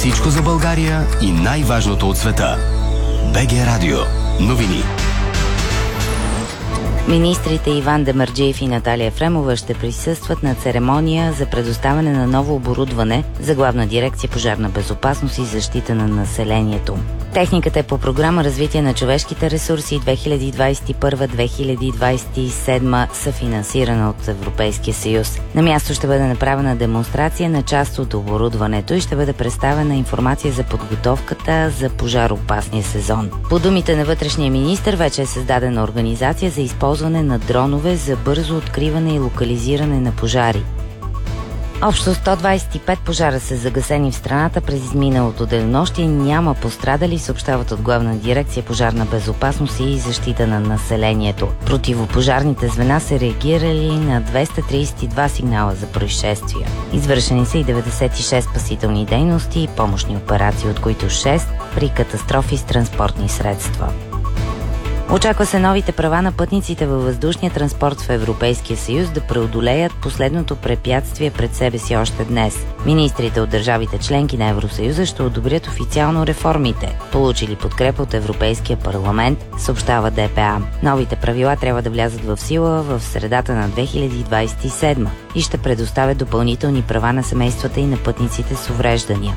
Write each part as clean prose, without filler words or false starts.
Всичко за България и най-важното от света. БГ Радио. Новини. Министрите Иван Демерджиев и Наталия Ефремова ще присъстват на церемония за предоставяне на ново оборудване за Главна дирекция пожарна безопасност и защита на населението. Техниката е по програма Развитие на човешките ресурси 2021-2027, съфинансирана от Европейския съюз. На място ще бъде направена демонстрация на част от оборудването и ще бъде представена информация за подготовката за пожароопасния сезон. По думите на вътрешния министър, вече е създадена организация за използване на дронове за бързо откриване и локализиране на пожари. Общо 125 пожара са загасени в страната през изминалото денонощие. Няма пострадали, съобщават от Главна дирекция пожарна безопасност и защита на населението. Противопожарните звена са реагирали на 232 сигнала за происшествия. Извършени са и 96 спасителни дейности и помощни операции, от които 6 при катастрофи с транспортни средства. Очаква се новите права на пътниците във въздушния транспорт в Европейския съюз да преодолеят последното препятствие пред себе си още днес. Министрите от държавите членки на Евросъюза ще одобрят официално реформите, получили подкрепа от Европейския парламент, съобщава ДПА. Новите правила трябва да влязат в сила в средата на 2027 и ще предоставят допълнителни права на семействата и на пътниците с увреждания.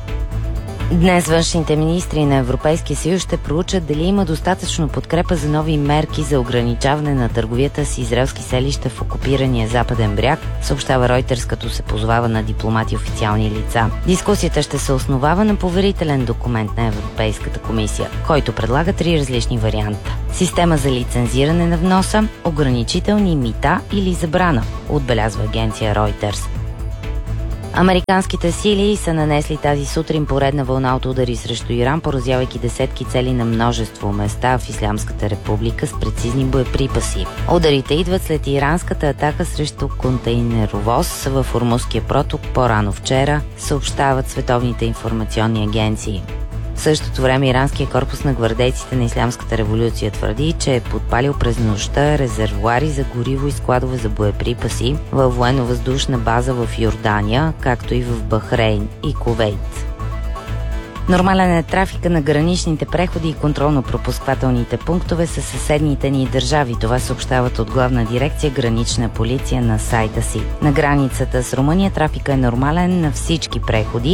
Днес външните министри на Европейския съюз ще проучат дали има достатъчно подкрепа за нови мерки за ограничаване на търговията с израелски селища в окупирания Западен бряг, съобщава Reuters, като се позовава на дипломати и официални лица. Дискусията ще се основава на поверителен документ на Европейската комисия, който предлага 3 различни варианта. Система за лицензиране на вноса, ограничителни мита или забрана, отбелязва агенция Reuters. Американските сили са нанесли тази сутрин поредна вълна от удари срещу Иран, поразявайки десетки цели на множество места в Ислямската република с прецизни боеприпаси. Ударите идват след иранската атака срещу контейнеровоз в Ормузския проток по-рано вчера, съобщават световните информационни агенции. В същото време иранския корпус на гвардейците на Ислямската революция твърди, че е подпалил през нощта резервоари за гориво и складове за боеприпаси във военно-въздушна база в Йордания, както и в Бахрейн и Кувейт. Нормален е трафика на граничните преходи и контролно-пропусквателните пунктове със съседните ни държави. Това съобщават от Главна дирекция Гранична полиция на сайта си. На границата с Румъния трафика е нормален на всички преходи.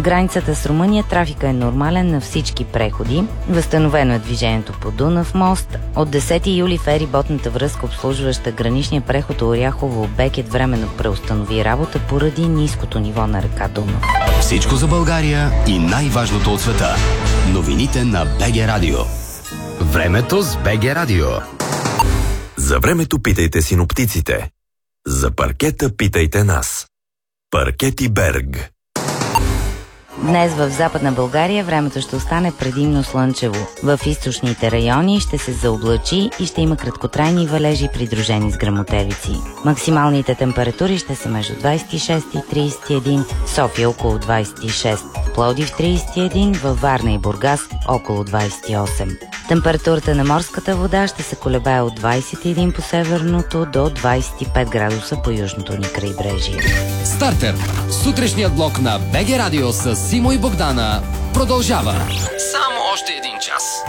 Възстановено е движението по Дунав мост. От 10 юли фериботната връзка, обслужваща граничния преход Оряхово-Бекет, временно преустанови работа поради ниското ниво на река Дунав. Всичко за България и най-важното от света. Новините на БГ Радио. Времето с БГ Радио. За времето питайте синоптиците. За паркета питайте нас. Паркети Берг. Днес в Западна България времето ще остане предимно слънчево. В източните райони ще се заоблачи и ще има краткотрайни валежи, придружени с гръмотевици. Максималните температури ще са между 26 и 31, София около 26, Пловдив 31, във Варна и Бургас около 28. Температурата на морската вода ще се колебае от 21 по северното до 25 градуса по южното ни крайбрежие. Стартер. Сутрешният блок на БГ Радио с Симо и Богдана продължава. Само още един час.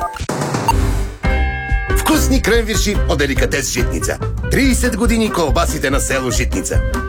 Вкусни кренвирши от деликатес Житница. 30 години колбасите на село Житница.